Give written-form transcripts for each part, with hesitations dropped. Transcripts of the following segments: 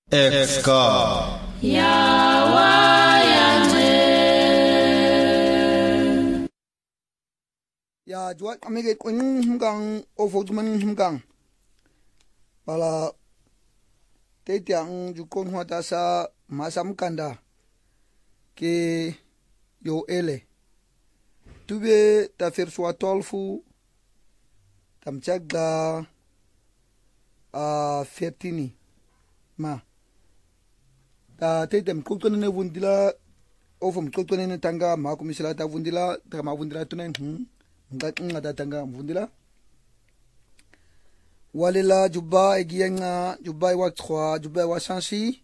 Exka ya juat amige kun hmgang ofotman hmgang bala tetiang jukon hwata sa masam kanda ke yo ele tube ta ferswa tolfu tam chagda a fertini ma ta tetem kokone wundila ofum kokone tanga ma kumisala ta wundila ta ma wundila tunen nga datanga wundila walila juba egienga juba wa 3 juba wa sansi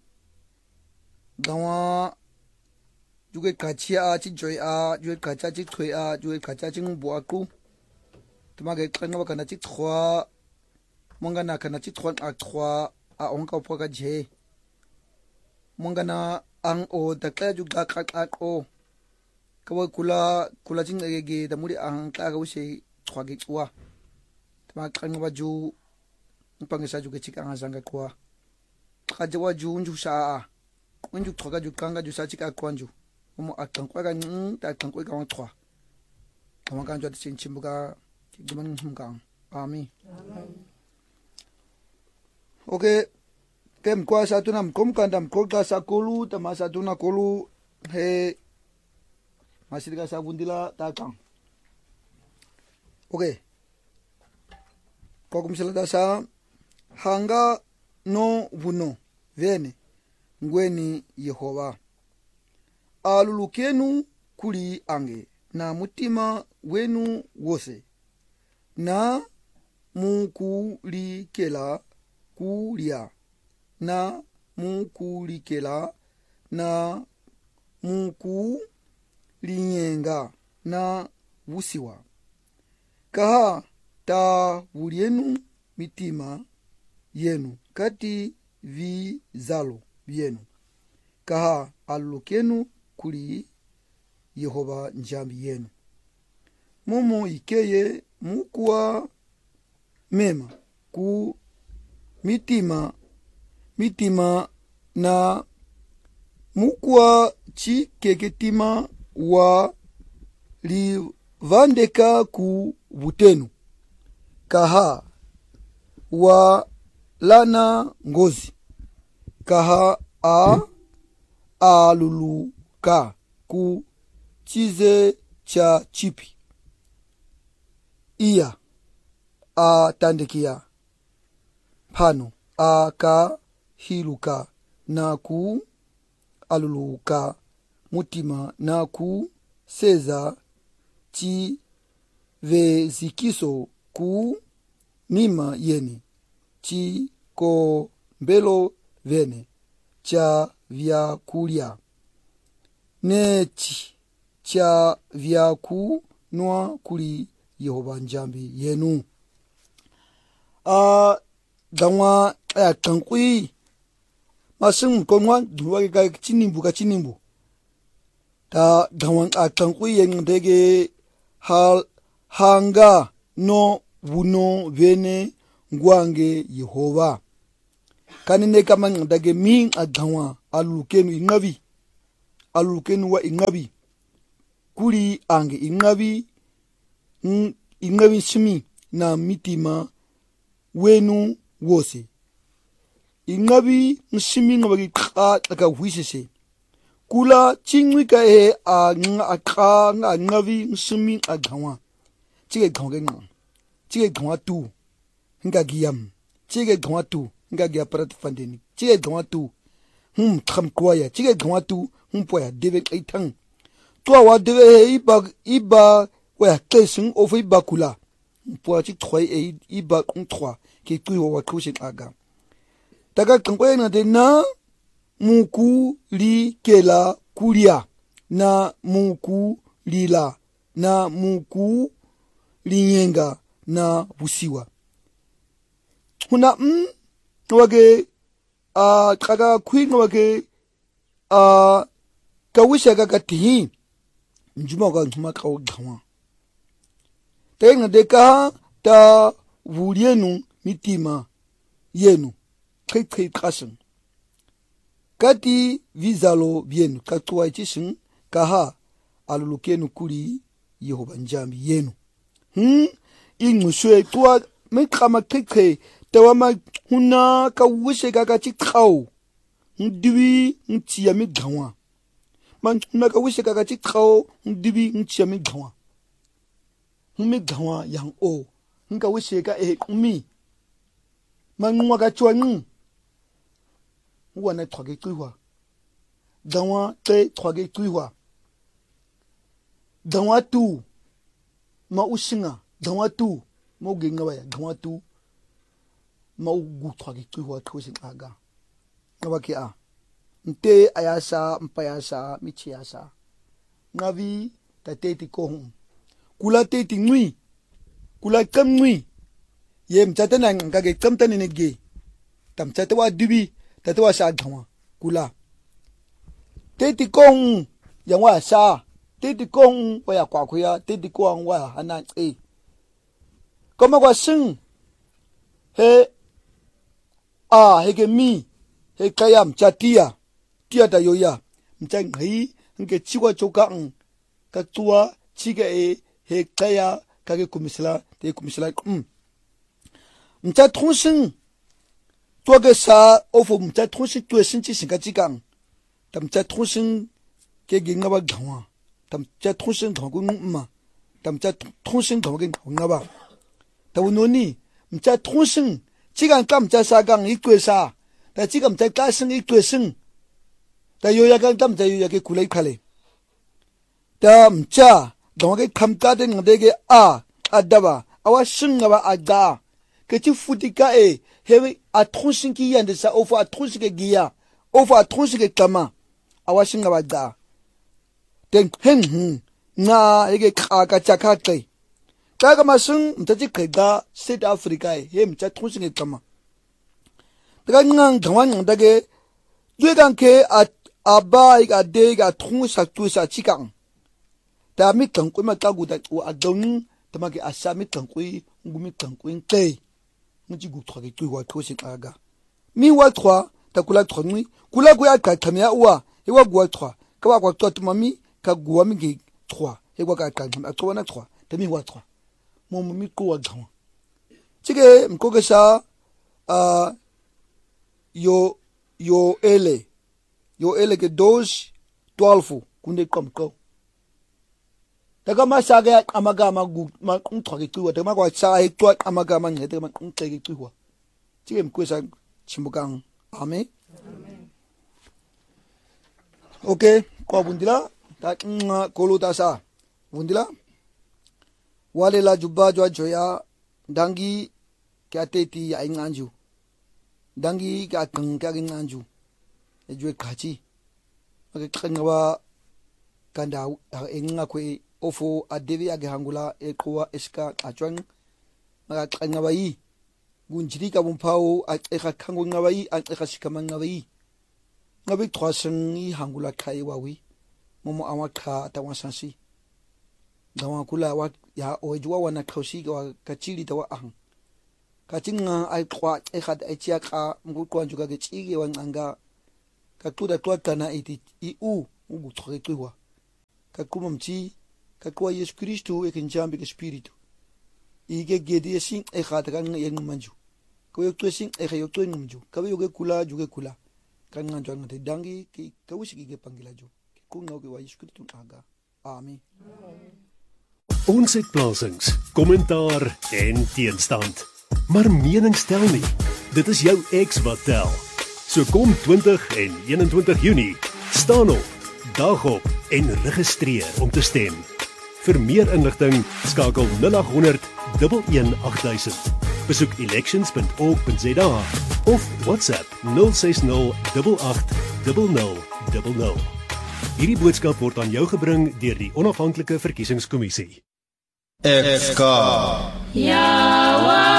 gawa juge kachia chi joy a juge kacha chi thoi a juge kacha chi ngbo aku tumage kanga kana chi 3 mongana kana chi 3 a 3 a onka poka je mongana ang o takla juga kakako kawa kula jing ege da muri ang kaga wuse twage twa tama kanga waju mpangisa juga chikanga zanga kwa kaje waju unju saa unju twaga ju kanga ju sa chika kwanju mo akankwa ga ta akankwa ga twa kama kanjo de chimbuga giman humgang ami okay kem kwa sa tunam kom kandam kolka sa kolu tama sa tuna kolu he masih dikasih wundila takang. Oke. Kok misalnya dasa hanga no wuno vene ngweni Yehova. Alulukenu kuli ange na mutima wenu wose na mukulikela kulia na mukulikela na muku linyenga na wusiwa kaha ta wulienu mitima yenu kati vizalo vyenu kaha alulukenu kuli Yehova njambi yenu mumu ikeye mukuwa mema ku mitima na mukuwa chi keketima wa livandeka ku vutenu kaha wa lana ngozi kaha aluluka ku chize cha chipi iya atandikia pano akahiluka na ku aluluka mutima na ku seza chi vezikiso ku nima yeni chi ko mbelo vene cha vyakulia nechi cha vyaku nwa kuli Yehova njambi yenu gangwa ya kankui masing konwa duwa ga chinimbu ta gawang atankui yang dege hanga no wuno vene ngwange Yehova kanine kama dage min agawa alukenu wa ingabi kuli ange ingabi shimi na mitima wenu wose ingabi shimi ngabagi ka wisese kula chingwika ngavi shimi agawa chige gawa tu ngagiyam chige gawa tu ngagiya parat fandeni chige gawa tu kham kwaya chige gawa tu poya debe kaitang to wa debe iba wa kesing of iba kula poya chi thoi iba kung thwa ke tu wa khushi aga daga kangwe na de na muku li kela kulia na muku lila na muku linyenga na busiwa huna wage kaga kwin wage kawisha ga tihi njuma ga njuma ka gawa tenga deka ta wulienu mitima yenu kai kasan Kati vizalo vyenu katua itishin kaha alulukenu kuli Yehova njambi yenu. Inguswe tua mekama keke tawama huna kawishe kakachikau. Ndibi ntia migawa. Man huna kawishe kakachikau ndibi ntia migawa. Migawa yang o. Nka wishe ka umi. Man mwaka chwa wana troge tuiwa. Dawa te troge tuiwa. Dawa tu ma ushinga. Dawa tu ma ugenga waya. Dawa tu ma ugu troge tuiwa tuwisi aga. Ngawaki a. Nte ayasa, mpayasa, michiasa. Ngavi tateti kohum. Kula teti ngui. Kula kam ngui. Ye mchata na ngage kamta nege. Tamchata wa dubi. Tata wa sa gawa. Kula. Teti kohum. Yang wa sa. Teti kohum wa ya kwa kuya. Teti kohum wa hana Kama kwa sing. He. Hege mi. He kaya mchatia. Tia ta yoya. Mchang hei. Nke chiwa choka katua chiga he kaya kage kumisla. Te kumisla. Mcha tronsing. Toge sa ofo mcha tronsing tuwe sinchi sinkachigang. Ta mcha tronsing ke gengaba gawa. Ta mcha tronsing gawa ma. Ta mcha tronsing gawa gawa. Ta unoni mcha tronsing chigang ka mcha sagang ikwe sa. Ta chiga mcha klasing ikwe sing. Ta yoya gang ta mcha yoya ke kulay kale. Ta mcha gawa ke kamkade ngdege adaba. Awa sing ngaba aga. Keti futika hewe atronsing ki yande sa ofo atronsing ke giya. Ofo atronsing ke kama. Awa sing ngaba aga. Ten na hege kaka chakate. Kaka masung mtaji kega South Africa he mcha tronsing ke kama. Daga ngang gawan ngdage duegang ke aba iga de iga tronsing tu sa chikang. Ta mi kangkui makagu da u adong tamake asa mi kangkui ngumi kangkui te. Nji gu troge tu wa tronsing aga. Mi wa 3 ta kula 3 nui kula ku ya ka kamya wa he wa gu 3 ka wa kwa to mami ka gu wa mi ge 3 he wa ka ka ma 3 na 3 ta mi wa 3 mo mi ko wa gawa. Chige mkoge sa yo ele ke 12 kunde komko. Daga masaga amagama gu ma untroge tu wa daga kwa sa he to amagama ngete ma untroge tu wa. Chige mkwesa chimbugang. Amen. Okay, kwa bundila ta kolo ta sa bundila wale la jubba jwa joya dangi kya teti ya inganju dangi ka kanga inganju ejwe kachi ake kanga kanda enga kwe ofo adevi age hangula ekwa eska achwan maka kanga bai gunjiri ka bumpao eka kango ngabai eka shikama ngabai ngabi 300 hangula kai wawi momo awaka tawasansi dawa kula wa ya ojwa wana kausi wa kachili tawa ahang kachinga ai kwa ekhat echia ka ngukwa njuka ke chige wanganga kakuda kwa kana iti iu ugu trekwa kakuma mchi kakwa Yesu Kristo ekinjambi ke spiritu ige gedi sing ekhat kan yang manju ko yokto sing yokto ngumju kabe yoge kula juge kula kan nganjwa ngate dangi ki kawisi ge pangilaju ku ngauke wa Yesu Kristo aga amen. Ons het plasings, kommentaar en teenstand. Maar mening stel nie. Dit is jou ex wat tel. So kom 20 en 21 Junie, staan op, dag op en registreer om te stem. Vir meer inligting skakel 0800 11800. Besoek elections.org.za of WhatsApp 060 88 0000. Hierdie boodskap word aan jou gebring deur die Onafhanklike Verkiesingskommissie. FK. Ja.